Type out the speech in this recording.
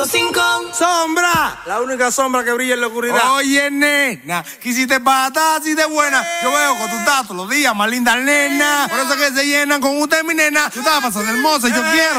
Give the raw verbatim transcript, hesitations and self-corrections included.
cinco. ¡Sombra! La única sombra que brilla en la oscuridad. Oye, nena, quisiste patar así de buena. Yo veo con tu tato los días más linda, nena. Por eso que se llenan con usted, mi nena. Yo estaba pasando hermosa y yo quiero.